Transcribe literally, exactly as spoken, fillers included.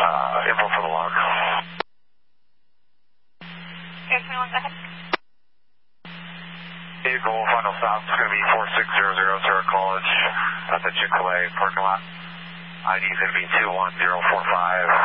uh, info for the log. Okay, twenty-one, go ahead. Vehicle final stop is going to be four six zero zero Turner College at the Chick-fil-A parking lot. I D is going to be two one zero four five.